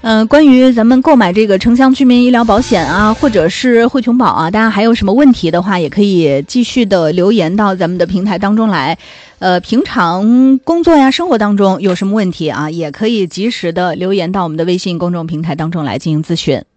关于咱们购买这个城乡居民医疗保险啊，或者是惠琼保啊，大家还有什么问题的话，也可以继续的留言到咱们的平台当中来。平常工作呀、生活当中有什么问题啊，也可以及时的留言到我们的微信公众平台当中来进行咨询。